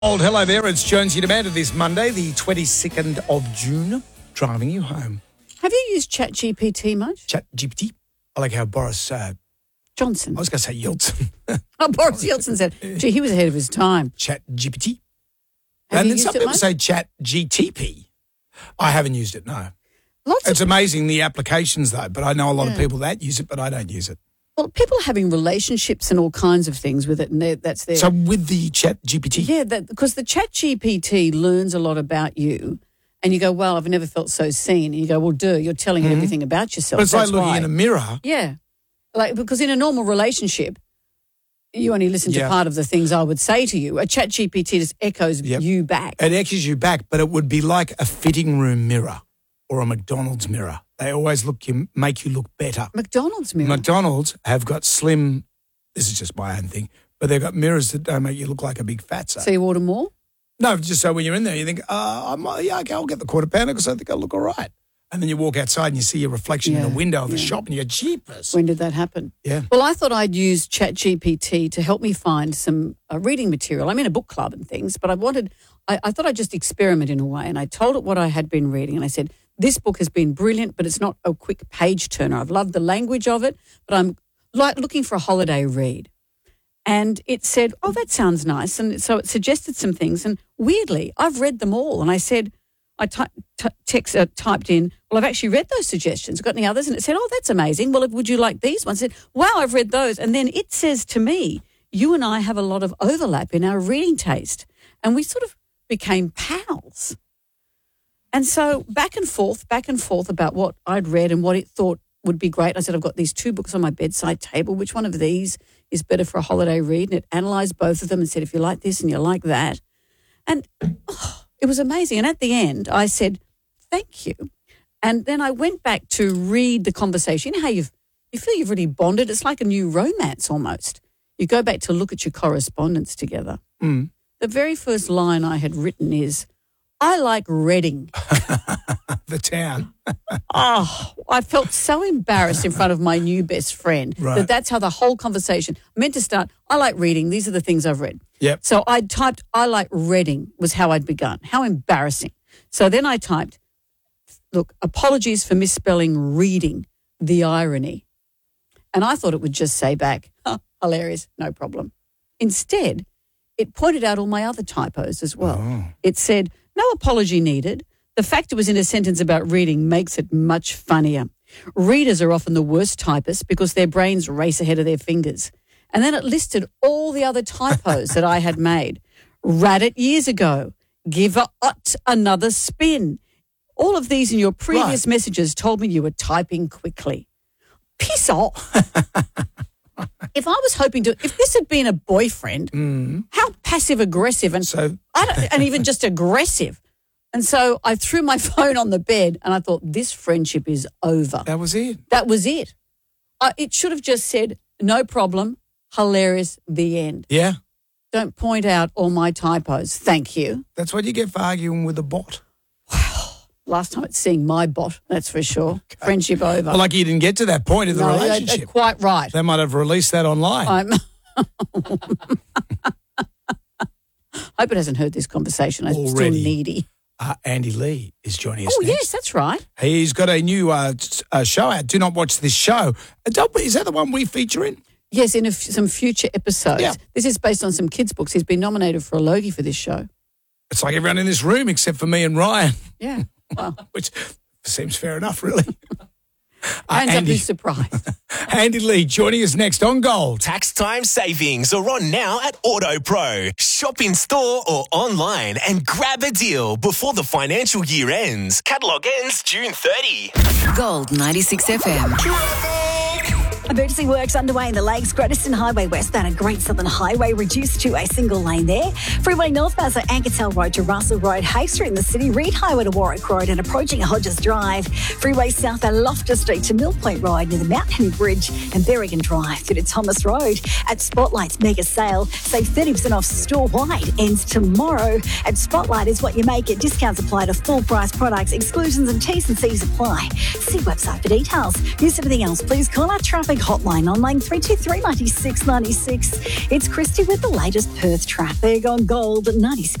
Hello there, it's Jonesy Demanded this Monday, the 22nd of June, driving you home. Have you used ChatGPT much? ChatGPT? I like how Boris Johnson. I was going to say Yeltsin. Boris Yeltsin said, gee, he was ahead of his time. ChatGPT. Have And you then used some it people much? say ChatGTP. I haven't used it, no. Lots It's of, amazing the applications though, but I know a lot of people that use it, but I don't use it. well, people are having relationships and all kinds of things with it, and that's their... So with the ChatGPT? Yeah, because the ChatGPT learns a lot about you, and you go, well, I've never felt so seen. And you go, well, you're telling it everything about yourself. But it's like That's looking why. in a mirror. Yeah. Because in a normal relationship, you only listen to Yeah. part of the things I would say to you. A ChatGPT just echoes you back. It echoes you back, but it would be like a fitting room mirror or a McDonald's mirror. They always make you look better. McDonald's mirror. McDonald's have got slim, this is just my own thing, but they've got mirrors that don't make you look like a big fatso. So you order more? No, just so when you're in there, you think, okay, I'll get the quarter pounder because I think I look all right. And then you walk outside and you see your reflection in the window of the shop and you go, jeepers. When did that happen? Yeah. Well, I thought I'd use ChatGPT to help me find some reading material. I'm in a book club and things, but I thought I'd just experiment in a way. And I told it what I had been reading. And I said, this book has been brilliant, but it's not a quick page turner. I've loved the language of it, but I'm looking for a holiday read. And it said, oh, that sounds nice. And so it suggested some things. And weirdly, I've read them all. And I said, I typed in, well, I've actually read those suggestions. Got any others? And it said, oh, that's amazing. Well, would you like these ones? I said, wow, I've read those. And then it says to me, you and I have a lot of overlap in our reading taste. And we sort of became pals. And so back and forth about what I'd read and what it thought would be great. I said, I've got these two books on my bedside table. Which one of these is better for a holiday read? And it analysed both of them and said, if you like this and you like that. And it was amazing. And at the end, I said, thank you. And then I went back to read the conversation. You know how you feel you've really bonded? It's like a new romance almost. You go back to look at your correspondence together. Mm. The very first line I had written is, I like Reading. The town. I felt so embarrassed in front of my new best friend Right. that's how the whole conversation meant to start. I like reading. These are the things I've read. Yep. So I typed, I like Reading was how I'd begun. How embarrassing. So then I typed, look, apologies for misspelling reading, the irony. And I thought it would just say back, hilarious, no problem. Instead, it pointed out all my other typos as well. Oh. It said, no apology needed. The fact it was in a sentence about reading makes it much funnier. Readers are often the worst typists because their brains race ahead of their fingers. And then it listed all the other typos that I had made. Read it years ago. Give it another spin. All of these in your previous messages told me you were typing quickly. Piss off. If this had been a boyfriend, how passive-aggressive and even just aggressive. And so I threw my phone on the bed and I thought, this friendship is over. That was it. That was it. It should have just said, no problem, hilarious, the end. Yeah. Don't point out all my typos. Thank you. That's what you get for arguing with a bot. Last time it's seeing my bot, that's for sure. Okay. Friendship over. Well, like you didn't get to that point of the relationship. Quite right. They might have released that online. Hope it hasn't heard this conversation. I'm still needy. Andy Lee is joining us next. Yes, that's right. He's got a new show out, Do Not Watch This Show. Is that the one we feature in? Yes, in some future episodes. Yeah. This is based on some kids' books. He's been nominated for a Logie for this show. It's like everyone in this room except for me and Ryan. Yeah. Wow. Which seems fair enough, really. Hands up who's surprised. Andy Lee joining us next on Gold. Tax time savings are on now at Auto Pro. Shop in store or online and grab a deal before the financial year ends. Catalogue ends June 30. Gold 96 FM. Emergency works underway in the Lakes. Gradiston Highway westbound and Great Southern Highway reduced to a single lane there. Freeway northbound, so Ankertel Road to Russell Road, Hay Street in the city, Reed Highway to Warwick Road and approaching Hodges Drive. Freeway south at Loftus Street to Mill Point Road near the Mount Henry Bridge and Berrigan Drive through to Thomas Road. At Spotlight's mega sale, save 30% off store-wide, ends tomorrow. At Spotlight is what you make it. Discounts apply to full price products. Exclusions and T's and C's apply. See website for details. Miss anything else, please call our traffic hotline on line 323 96 96. It's Christy with the latest Perth traffic on Gold 96.